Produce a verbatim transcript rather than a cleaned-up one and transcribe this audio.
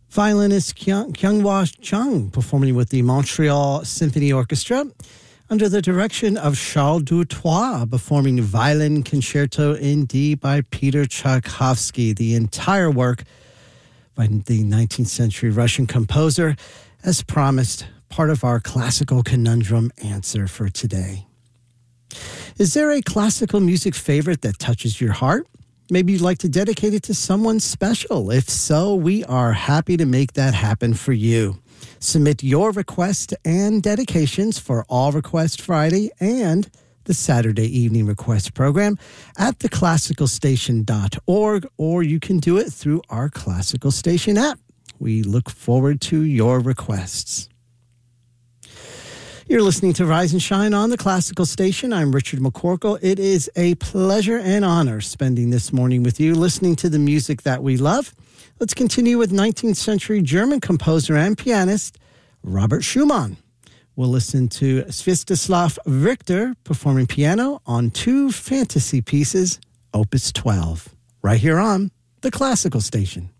Violinist Kyung, Kyung-Hwa Chung performing with the Montreal Symphony Orchestra under the direction of Charles Dutoit, performing Violin Concerto in D by Peter Tchaikovsky, the entire work by the nineteenth century Russian composer, as promised, part of our classical conundrum answer for today. Is there a classical music favorite that touches your heart? Maybe you'd like to dedicate it to someone special. If so, we are happy to make that happen for you. Submit your requests and dedications for All Request Friday and the Saturday Evening Request Program at the classical station dot org, or you can do it through our Classical Station app. We look forward to your requests. You're listening to Rise and Shine on the Classical Station. I'm Richard McCorkle. It is a pleasure and honor spending this morning with you, listening to the music that we love. Let's continue with nineteenth century German composer and pianist Robert Schumann. We'll listen to Sviatoslav Richter performing piano on two fantasy pieces, Opus twelve, right here on the Classical Station.